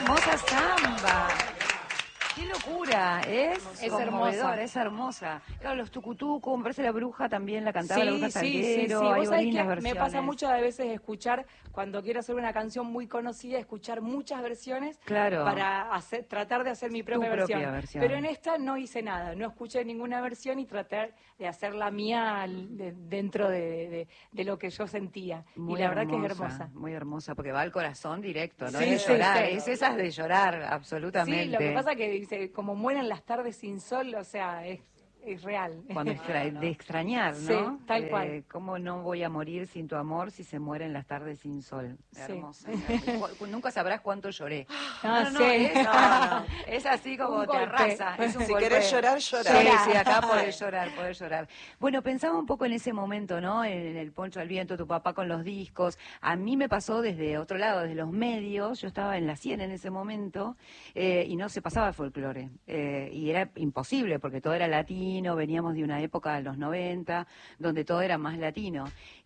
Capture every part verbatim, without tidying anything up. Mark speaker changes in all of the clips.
Speaker 1: hermosa samba! ¡Qué locura! Es,
Speaker 2: es
Speaker 1: hermosa, es hermosa. Claro, los tucutucu, me parece La Bruja también la cantaba,
Speaker 2: sí,
Speaker 1: La Bruja
Speaker 2: sí,
Speaker 1: Salguero,
Speaker 2: sí, sí.
Speaker 1: hay
Speaker 2: Vos sabés
Speaker 1: lindas
Speaker 2: que
Speaker 1: versiones.
Speaker 2: me pasa muchas veces escuchar, cuando quiero hacer una canción muy conocida, escuchar muchas versiones
Speaker 1: claro.
Speaker 2: para hacer, tratar de hacer mi propia,
Speaker 1: tu propia
Speaker 2: versión.
Speaker 1: versión.
Speaker 2: Pero en esta no hice nada, no escuché ninguna versión y traté de hacer la mía de, dentro de, de, de lo que yo sentía.
Speaker 1: Muy
Speaker 2: y la verdad
Speaker 1: hermosa,
Speaker 2: que es hermosa.
Speaker 1: Muy hermosa, porque va al corazón directo, ¿no?
Speaker 2: Sí,
Speaker 1: Es
Speaker 2: sí,
Speaker 1: llorar,
Speaker 2: sí.
Speaker 1: es esas de llorar, absolutamente.
Speaker 2: Sí, lo que pasa que dice, como mueren las tardes sin sol, o sea, es, es real.
Speaker 1: Cuando extra, de extrañar, ¿no?
Speaker 2: Sí, tal
Speaker 1: eh,
Speaker 2: cual.
Speaker 1: ¿Cómo no voy a morir sin tu amor si se mueren las tardes sin sol?
Speaker 2: Sí.
Speaker 1: Hermosa. Nunca sabrás cuánto lloré.
Speaker 2: No,
Speaker 1: no, no,
Speaker 2: sí.
Speaker 1: es, no, no, es así como
Speaker 2: Un
Speaker 1: te
Speaker 2: golpe.
Speaker 1: arrasa. Es un
Speaker 3: Si
Speaker 1: golpe.
Speaker 3: querés llorar, llorar.
Speaker 1: Sí, sí, acá podés llorar, podés llorar. Bueno, pensaba un poco en ese momento, ¿no? En el Poncho al Viento, tu papá con los discos. A mí me pasó desde otro lado, desde los medios. Yo estaba en la cien en ese momento eh, y no se pasaba el folclore. Eh, y era imposible porque todo era latino, veníamos de una época de los noventa, donde todo era más latino.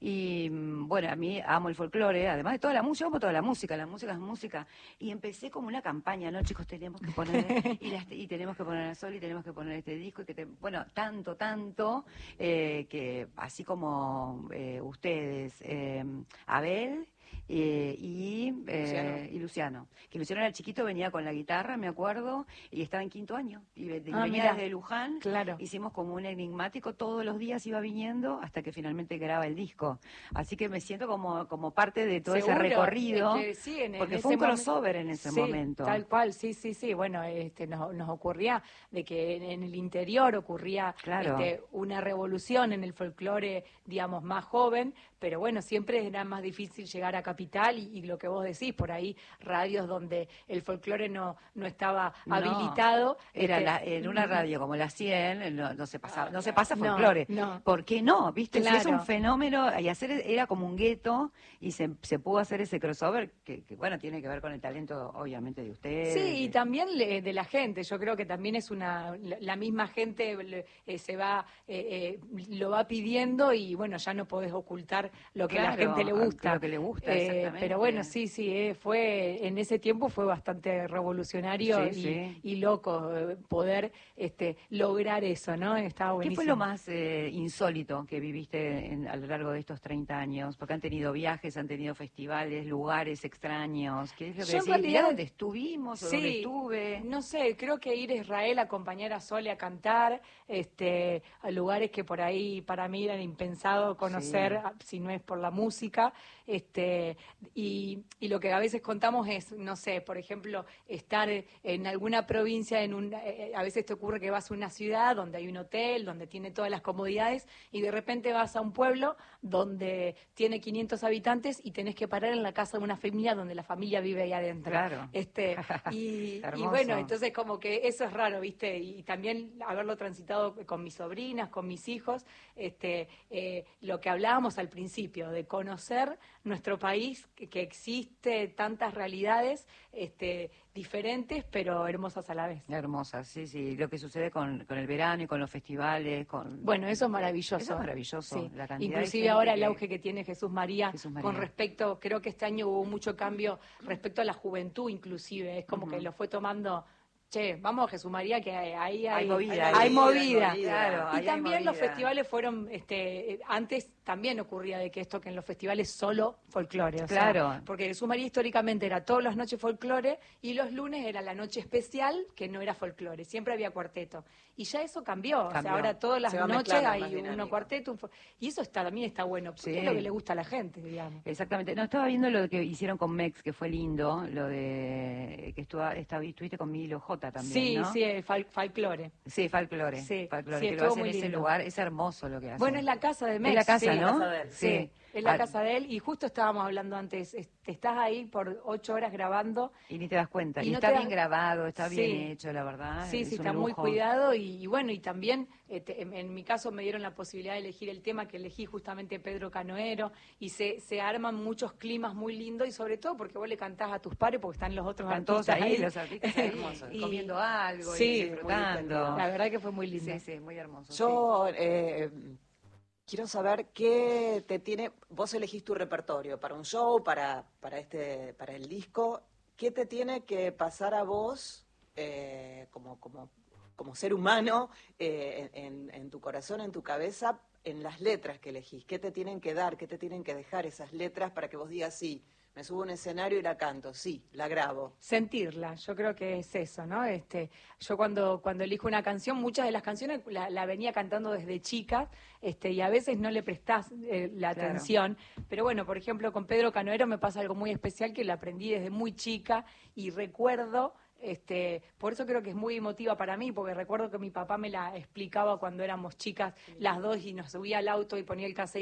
Speaker 1: Y bueno, a mí amo el folclore, además de toda la música, amo toda la música, la música es música. Y empecé como una campaña, ¿no? Chicos, tenemos que poner, y, las, y tenemos que poner a Sol, y tenemos que poner este disco, y que te, bueno, tanto, tanto, eh, que así como eh, ustedes, eh, Abel, Eh, y, eh,
Speaker 3: Luciano.
Speaker 1: y Luciano. Que Luciano era chiquito, venía con la guitarra, me acuerdo, y estaba en quinto año. Y ve-
Speaker 2: Ah,
Speaker 1: venía
Speaker 2: mirá.
Speaker 1: desde Luján.
Speaker 2: Claro.
Speaker 1: Hicimos como un enigmático, todos los días iba viniendo hasta que finalmente graba el disco. Así que me siento como, como parte de todo
Speaker 2: Seguro,
Speaker 1: ese recorrido.
Speaker 2: es que sí, en- en
Speaker 1: porque
Speaker 2: ese
Speaker 1: fue un
Speaker 2: momen-
Speaker 1: crossover en ese
Speaker 2: sí,
Speaker 1: momento.
Speaker 2: Tal cual, sí, sí, sí. Bueno, este, nos, nos ocurría de que en, en el interior ocurría
Speaker 1: Claro.
Speaker 2: este, una revolución en el folclore, digamos, más joven, pero bueno, siempre era más difícil llegar a Capital y, y lo que vos decís, por ahí radios donde el folclore no, no estaba
Speaker 1: No,
Speaker 2: habilitado.
Speaker 1: Era
Speaker 2: este,
Speaker 1: la- en una radio como la cien, no, no se pasaba, no se pasa
Speaker 2: No,
Speaker 1: folclore.
Speaker 2: no.
Speaker 1: ¿Por qué no? ¿Viste? Si es
Speaker 2: Claro.
Speaker 1: un fenómeno, y hacer era como un gueto, y se, se pudo hacer ese crossover, que, que, bueno, tiene que ver con el talento, obviamente, de ustedes.
Speaker 2: Sí, y
Speaker 1: de-
Speaker 2: también le- de la gente. Yo creo que también es una. La la misma gente le- eh, se va, eh, eh, lo va pidiendo y bueno, ya no podés ocultar lo que a la
Speaker 1: Claro,
Speaker 2: gente le gusta.
Speaker 1: lo que le gusta,
Speaker 2: Eh,
Speaker 1: exactamente.
Speaker 2: pero bueno, sí, sí, eh, fue en ese tiempo fue bastante revolucionario
Speaker 1: Sí,
Speaker 2: y,
Speaker 1: sí.
Speaker 2: y loco eh, poder este, lograr eso, ¿no? Estaba
Speaker 1: ¿Qué
Speaker 2: buenísimo.
Speaker 1: fue lo más eh, insólito que viviste en- a lo largo de estos treinta años? Porque han tenido viajes, han tenido festivales, lugares extraños. ¿Qué es lo que
Speaker 2: Yo en
Speaker 1: decís? Mirá
Speaker 2: realidad-
Speaker 1: dónde estuvimos o dónde estuve.
Speaker 2: No sé, creo que ir a Israel a acompañar a Sole a cantar, este, a lugares que por ahí para mí eran impensado conocer,
Speaker 1: Sí.
Speaker 2: a- si no es por la música, este, y, y lo que a veces contamos es, no sé, por ejemplo, estar en alguna provincia, en un, eh, a veces te ocurre que vas a una ciudad donde hay un hotel, donde tiene todas las comodidades, y de repente vas a un pueblo donde tiene quinientos habitantes y tenés que parar en la casa de una familia donde la familia vive ahí adentro.
Speaker 1: Claro.
Speaker 2: Este, y,
Speaker 1: Hermoso.
Speaker 2: y bueno, entonces como que eso es raro, ¿viste? Y también haberlo transitado con mis sobrinas, con mis hijos, este, eh, lo que hablábamos al principio, de conocer nuestro país, que, que existe tantas realidades este, diferentes, pero hermosas a la vez.
Speaker 1: Hermosa, sí, sí. Lo que sucede con, con el verano y con los festivales. Con...
Speaker 2: Bueno, eso es maravilloso.
Speaker 1: Eso es maravilloso.
Speaker 2: Sí.
Speaker 1: La cantidad de
Speaker 2: Inclusive
Speaker 1: gente
Speaker 2: ahora el
Speaker 1: que-
Speaker 2: auge que tiene Jesús María,
Speaker 1: Jesús María.
Speaker 2: con respecto, creo que este año hubo mucho cambio respecto a la juventud inclusive, es como
Speaker 1: Ujú.
Speaker 2: que lo fue tomando. Che, vamos Jesús María, que ahí hay,
Speaker 1: Hay movida,
Speaker 2: hay
Speaker 1: hay
Speaker 2: movida.
Speaker 1: movida, claro, ahí
Speaker 2: Y
Speaker 1: hay
Speaker 2: también los
Speaker 1: movida.
Speaker 2: festivales fueron, este, antes también ocurría de que esto, que en los festivales solo folclore. O
Speaker 1: Claro.
Speaker 2: sea, porque Jesús María históricamente era todas las noches folclore y los lunes era la noche especial que no era folclore, siempre había cuarteto. Y ya eso cambió, o
Speaker 1: Cambió.
Speaker 2: sea, ahora todas las
Speaker 3: Se va
Speaker 2: noches
Speaker 3: mezclando,
Speaker 2: hay
Speaker 3: más
Speaker 2: uno
Speaker 3: dinámico.
Speaker 2: cuarteto, un fo- y eso está, también está bueno, porque
Speaker 1: Sí.
Speaker 2: es lo que le gusta a la gente, digamos.
Speaker 1: Exactamente. No, estaba viendo lo que hicieron con Mex, que fue lindo, lo de que estuvo, estaba- estuviste con Milo J también,
Speaker 2: Sí,
Speaker 1: ¿no?
Speaker 2: sí, el fol- folclore.
Speaker 1: Sí, folclore.
Speaker 2: Sí,
Speaker 1: folclore,
Speaker 2: sí,
Speaker 1: que lo
Speaker 2: estuvo
Speaker 1: hacen
Speaker 2: muy
Speaker 1: en ese
Speaker 2: lindo.
Speaker 1: lugar. Es hermoso lo que hacen.
Speaker 2: Bueno, es la casa de Mex.
Speaker 1: Es la casa,
Speaker 2: sí,
Speaker 1: ¿no?
Speaker 3: la casa de él.
Speaker 2: Sí, es la
Speaker 1: Ah,
Speaker 2: casa de él. Y justo estábamos hablando antes, es- te estás ahí por ocho horas grabando.
Speaker 1: Y ni te das cuenta.
Speaker 2: Y
Speaker 1: Y,
Speaker 2: no
Speaker 1: está
Speaker 2: te
Speaker 1: bien
Speaker 2: das-
Speaker 1: grabado, está
Speaker 2: Sí.
Speaker 1: bien hecho, la verdad.
Speaker 2: Sí,
Speaker 1: es
Speaker 2: sí,
Speaker 1: un
Speaker 2: está muy
Speaker 1: lujo.
Speaker 2: cuidado y, y bueno, y también este, en, en mi caso me dieron la posibilidad de elegir el tema que elegí justamente Pedro Canoero y se, se arman muchos climas muy lindos y sobre todo porque vos le cantás a tus pares porque están los otros
Speaker 1: Están todos
Speaker 2: artistas
Speaker 1: ahí, los artistas ahí,
Speaker 3: Hermoso.
Speaker 2: Y-
Speaker 1: comiendo algo
Speaker 2: sí,
Speaker 1: y
Speaker 2: muy
Speaker 1: disfrutando.
Speaker 2: La verdad que fue muy lindo.
Speaker 1: Sí, sí, muy hermoso.
Speaker 3: Yo eh, quiero saber qué te tiene. Vos elegís tu repertorio para un show, para, para, este, para el disco. ¿qué te tiene que pasar a vos eh, como, como, como ser humano eh, en, en tu corazón, en tu cabeza, en las letras que elegís? ¿Qué te tienen que dar, qué te tienen que dejar esas letras para que vos digas, sí, me subo a un escenario y la canto, sí, la grabo?
Speaker 2: Sentirla, yo creo que es eso, ¿no? Este, yo cuando, cuando elijo una canción, muchas de las canciones la, la venía cantando desde chica, este, y a veces no le prestás eh, la
Speaker 1: Claro.
Speaker 2: atención, pero bueno, por ejemplo, con Pedro Canoero me pasa algo muy especial que la aprendí desde muy chica y recuerdo. Este, por eso creo que es muy emotiva para mí, porque recuerdo que mi papá me la explicaba cuando éramos chicas las dos y nos subía al auto y ponía el cassette